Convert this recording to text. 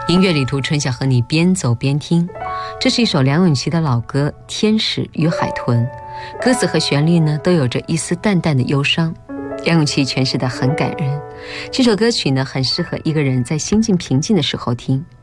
音乐旅途，春晓和你边走边听。这是一首梁咏琪的老歌《天使与海豚》，歌词和旋律呢都有着一丝淡淡的忧伤。梁咏琪诠释得很感人。这首歌曲呢很适合一个人在心境平静的时候听。